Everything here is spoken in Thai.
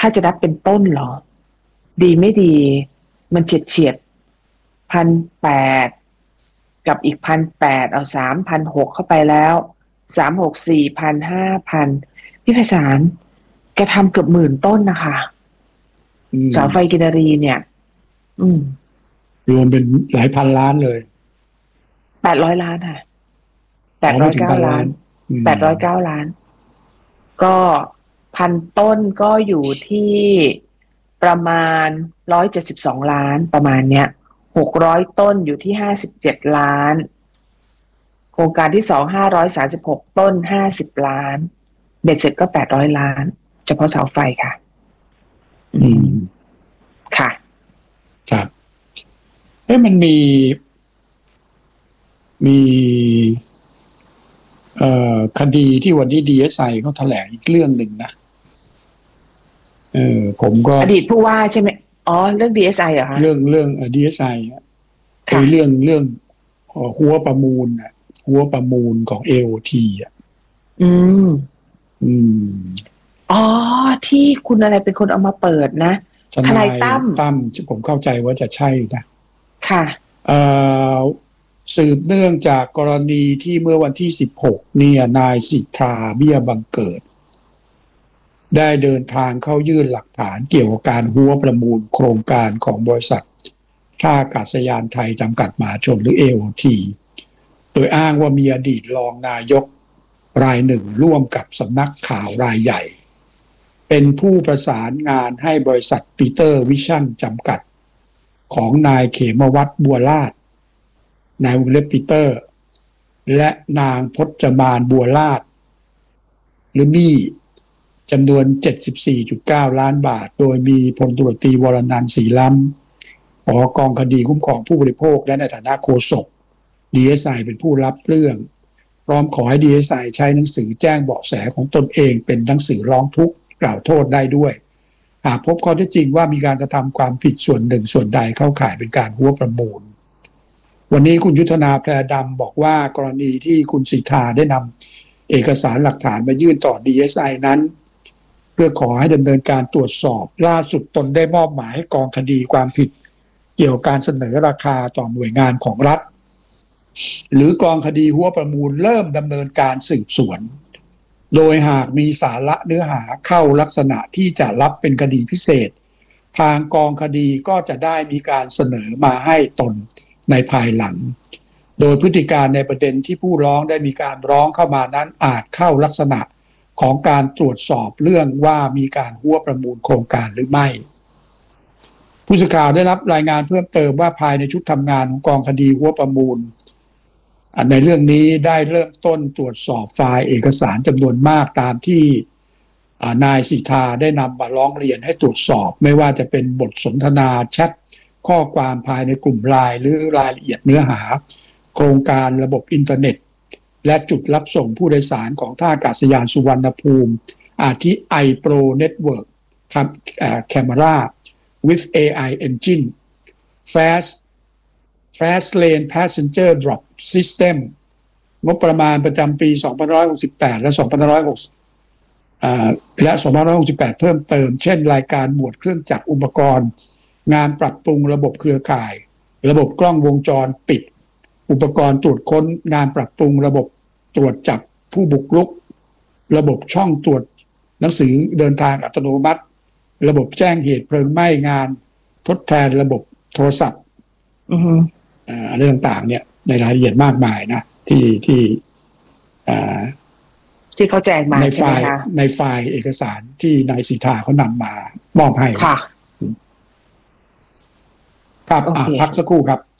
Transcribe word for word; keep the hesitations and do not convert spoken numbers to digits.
ถ้าจะนับเป็นต้นเหรอดีไม่ดีมันเฉียดเฉียดพันแปดกับอีกพันแปดเอาสามพันหกเข้าไปแล้วสามหกสี่พันห้าพันพี่ไพศาลแกทำเกือบหมื่นต้นนะคะเสาไฟกินรีเนี่ยอืมรวมเป็นหลายพันล้านเลยแปดร้อยล้านค่ะแปดร้อยเก้าล้านแปดร้อยเก้าล้านก็พันต้นก็อยู่ที่ประมาณร้อยเจ็ดสิบสองล้านประมาณเนี้ยหกร้อยต้นอยู่ที่ห้าสิบเจ็ดล้านโครงการที่สองห้าร้อยสามสิบหกต้นห้าสิบล้านเบ็ดเสร็จก็แปดร้อยล้านเฉพาะเสาไฟค่ะอืมค่ะครับเอ้ยมันมีมีเอ่อคดีที่วันนี้ ดี เอส ไอ เขาแถลงอีกเรื่องหนึ่งนะเออผมก็อดีตผู้ว่าใช่ไหมอ๋อเรื่อง ดี เอส ไอ เหรอคะเรื่องเรื่อง ดี เอส ไอ ไอ้เรื่องเรื่องหัวประมูลน่ะหัวประมูลของ เอ โอ ที อ่ะอืมอืมอ๋อที่คุณอะไรเป็นคนเอามาเปิดนะทนายตั้มตั้มผมเข้าใจว่าจะใช่นะค่ะเอ่อสืบเนื่องจากกรณีที่เมื่อวันที่สิบหกเนี่ยนายสิทธาเบี้ยบังเกิดได้เดินทางเข้ายื่นหลักฐานเกี่ยวกับการหัวประมูลโครงการของบริษัทท่าอากาศยานไทยจำกัดมหาชนหรือ เอ โอ ที โดยอ้างว่ามีอดีตรองนายกรายหนึ่งร่วมกับสำนักข่าวรายใหญ่เป็นผู้ประสานงานให้บริษัทปีเตอร์วิชั่นจำกัดของนายเขมวัฒน์บัวลาภนายวงเล็บปีเตอร์และนางพจมานบัวลาภหรือบี้จำนวน เจ็ดสิบสี่จุดเก้า ล้านบาทโดยมีพลตำรวจตรีวรนันท์ศรีล้ำผอกองคดีคุ้มครองผู้บริโภคและในฐานะโฆษก ดี เอส ไอ เป็นผู้รับเรื่องพร้อมขอให้ ดี เอส ไอ ใช้หนังสือแจ้งเบาะแสของตนเองเป็นหนังสือร้องทุกข์กล่าวโทษได้ด้วยหากพบข้อเท็จจริงว่ามีการกระทำความผิดส่วนหนึ่งส่วนใดเข้าข่ายเป็นการหัวประมูลวันนี้คุณยุทธนาแพรดำบอกว่ากรณีที่คุณสิทธาได้นำเอกสารหลักฐานมายื่นต่อ ดี เอส ไอ นั้นเพื่อขอให้ดำเนินการตรวจสอบล่าสุดตนได้มอบหมายให้กองคดีความผิดเกี่ยวกับการเสนอราคาต่อหน่วยงานของรัฐหรือกองคดีหัวประมูลเริ่มดำเนินการสืบสวนโดยหากมีสาระเนื้อหาเข้าลักษณะที่จะรับเป็นคดีพิเศษทางกองคดีก็จะได้มีการเสนอมาให้ตนในภายหลังโดยพฤติการในประเด็นที่ผู้ร้องได้มีการร้องเข้ามานั้นอาจเข้าลักษณะของการตรวจสอบเรื่องว่ามีการหัวประมูลโครงการหรือไม่ผู้สื่อข่าวได้รับรายงานเพิ่มเติมว่าภายในชุดทำงานของกองคดีหัวประมูลในเรื่องนี้ได้เริ่มต้นตรวจสอบไฟล์เอกสารจำนวนมากตามที่นายสิทธาได้นำมาร้องเรียนให้ตรวจสอบไม่ว่าจะเป็นบทสนทนาแชทข้อความภายในกลุ่มไลน์หรือรายละเอียดเนื้อหาโครงการระบบอินเทอร์เน็ตและจุดรับส่งผู้โดยสารของท่าอากาศยานสุวรรณภูมิอาทิ iPro Network Camera with เอ ไอ Engine Fast Fast Lane Passenger Drop System งบประมาณประจำปีสองพันห้าร้อยหกสิบแปดและสองพันห้าร้อยหกสิบอ่าและสองพันห้าร้อยหกสิบแปดเพิ่มเติมเช่นรายการหมวดเครื่องจักรอุปกรณ์งานปรับปรุงระบบเครือข่ายระบบกล้องวงจรปิดอุปกรณ์ตรวจค้นงานปรับปรุงระบบตรวจจับผู้บุกรุกระบบช่องตรวจหนังสือเดินทางอัตโนมัติระบบแจ้งเหตุเพลิงไหม้งานทดแทนระบบโทรศัพท์อือฮึอ่าเรื่องต่างๆเนี่ยในรายละเอียดมากมายนะที่ที่อ่าที่เขาแจ้งมาในไฟล์ในไฟล์เอกสารที่นายสิทธาเขานำมามอบให้ค่ะครับพักสักครู่ครับ